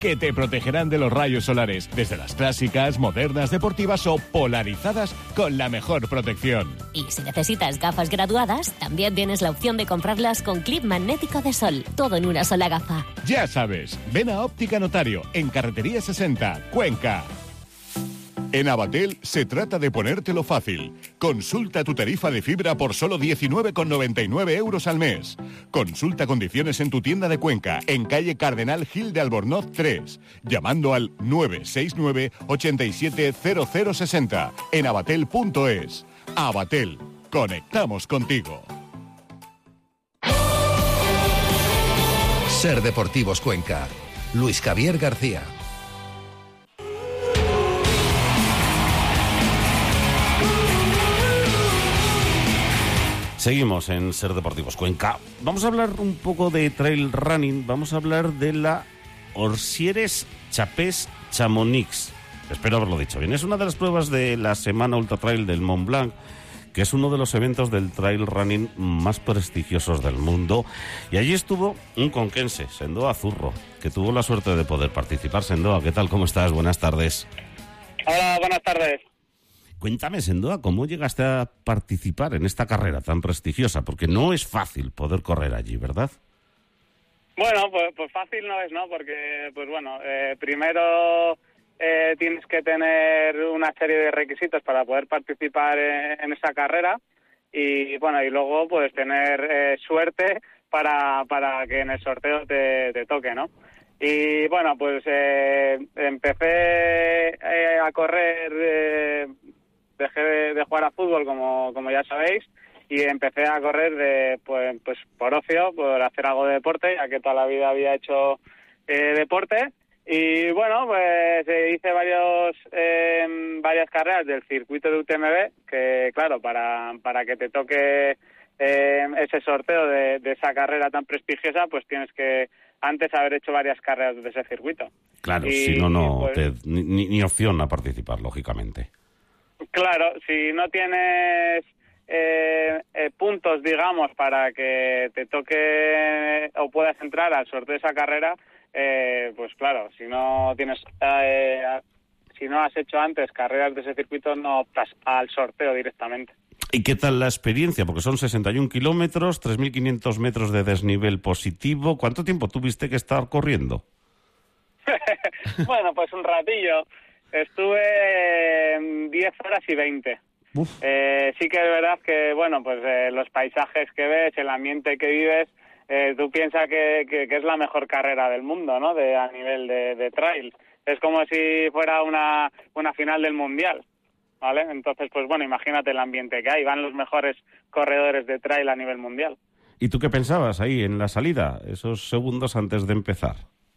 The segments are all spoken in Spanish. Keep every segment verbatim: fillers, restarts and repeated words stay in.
que te protegerán de los rayos solares, desde las clásicas, modernas, deportivas o polarizadas con la mejor protección. Y si necesitas gafas graduadas, también tienes la opción de comprarlas con clip magnético de sol, todo en una sola gafa. Ya sabes, ven a Óptica Notario, en Carretería sesenta, Cuenca. En Abatel se trata de ponértelo fácil. Consulta tu tarifa de fibra por solo diecinueve con noventa y nueve euros al mes. Consulta condiciones en tu tienda de Cuenca, en calle Cardenal Gil de Albornoz tres, llamando al nueve seis nueve, ochenta y siete, cero cero sesenta, en abatel punto es. Abatel, conectamos contigo. Ser Deportivos Cuenca. Luis Javier García. Seguimos en Ser Deportivos Cuenca. Vamos a hablar un poco de trail running. Vamos a hablar de la Orsieres Chapés Chamonix. Espero haberlo dicho bien. Es una de las pruebas de la Semana Ultra Trail del Mont Blanc, que es uno de los eventos del trail running más prestigiosos del mundo. Y allí estuvo un conquense, Sendoa Zurro, que tuvo la suerte de poder participar. Sendoa, ¿qué tal? ¿Cómo estás? Buenas tardes. Hola, buenas tardes. Cuéntame, Sendoa, ¿cómo llegaste a participar en esta carrera tan prestigiosa? Porque no es fácil poder correr allí, ¿verdad? Bueno, pues, pues fácil no es, ¿no? Porque, pues bueno, eh, primero eh, tienes que tener una serie de requisitos para poder participar en, en esa carrera y, bueno, y luego puedes tener eh, suerte para, para que en el sorteo te, te toque, ¿no? Y, bueno, pues eh, empecé eh, a correr... Eh, Dejé de, de jugar a fútbol, como, como ya sabéis, y empecé a correr de, pues, pues por ocio, por hacer algo de deporte, ya que toda la vida había hecho eh, deporte. Y bueno, pues eh, hice varios eh, varias carreras del circuito de U T M B, que claro, para, para que te toque eh, ese sorteo de, de esa carrera tan prestigiosa, pues tienes que antes haber hecho varias carreras de ese circuito. Claro, y, si no, no, pues, te, ni, ni opción a participar, lógicamente. Claro, si no tienes eh, eh, puntos, digamos, para que te toque o puedas entrar al sorteo de esa carrera, eh, pues claro, si no tienes, eh, si no has hecho antes carreras de ese circuito, no optas al sorteo directamente. ¿Y qué tal la experiencia? Porque son sesenta y un kilómetros, tres mil quinientos metros de desnivel positivo. ¿Cuánto tiempo tuviste que estar corriendo? Bueno, pues un ratillo. Estuve diez horas y veinte. Eh, sí que es verdad que, bueno, pues eh, los paisajes que ves, el ambiente que vives, eh, tú piensas que, que, que es la mejor carrera del mundo, ¿no? De, a nivel de, de trail. Es como si fuera una, una final del mundial, ¿vale? Entonces, pues bueno, imagínate el ambiente que hay. Van los mejores corredores de trail a nivel mundial. ¿Y tú qué pensabas ahí en la salida, esos segundos antes de empezar?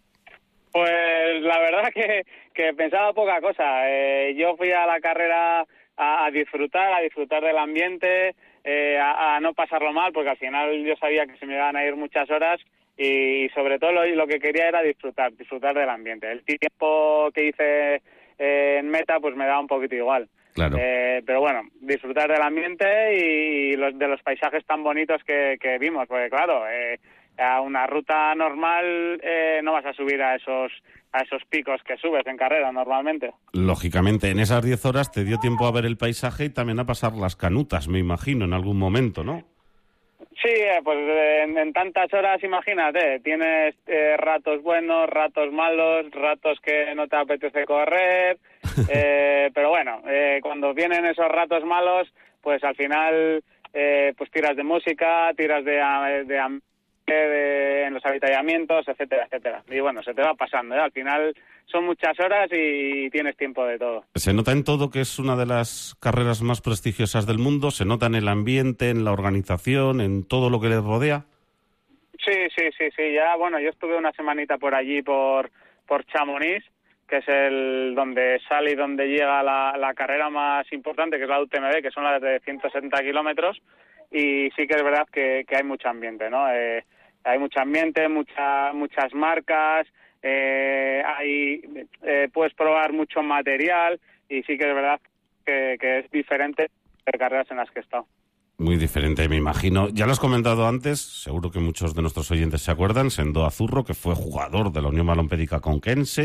Pues la verdad que, que pensaba poca cosa. Eh, yo fui a la carrera a, a disfrutar, a disfrutar del ambiente, eh, a, a no pasarlo mal, porque al final yo sabía que se me iban a ir muchas horas y, y sobre todo lo, lo que quería era disfrutar, disfrutar del ambiente. El tiempo que hice eh, en meta pues me daba un poquito igual. Claro. Eh, pero bueno, disfrutar del ambiente y, y los, de los paisajes tan bonitos que, que vimos, porque claro... Eh, a una ruta normal eh, no vas a subir a esos a esos picos que subes en carrera normalmente. Lógicamente, en esas diez horas te dio tiempo a ver el paisaje y también a pasar las canutas, me imagino, en algún momento, ¿no? Sí, eh, pues en, en tantas horas, imagínate, tienes eh, ratos buenos, ratos malos, ratos que no te apetece correr, eh, pero bueno, eh, cuando vienen esos ratos malos, pues al final eh, pues tiras de música, tiras de... de De, en los avituallamientos, etcétera, etcétera. Y bueno, se te va pasando, ¿eh? Al final son muchas horas y tienes tiempo de todo. Se nota en todo que es una de las carreras más prestigiosas del mundo, se nota en el ambiente, en la organización, en todo lo que les rodea. Sí, sí, sí, sí. Ya, bueno, yo estuve una semanita por allí, por, por Chamonix, que es el donde sale y donde llega la, la carrera más importante, que es la U T M B, que son las de ciento setenta kilómetros. Y sí que es verdad que, que hay mucho ambiente, ¿no? Eh, hay mucho ambiente, mucha, muchas marcas, eh, hay, eh, puedes probar mucho material y sí que es verdad que, que es diferente de carreras en las que he estado. Muy diferente, me imagino. Ya lo has comentado antes, seguro que muchos de nuestros oyentes se acuerdan, Sendo Azurro, que fue jugador de la Unión Balompédica Conquense,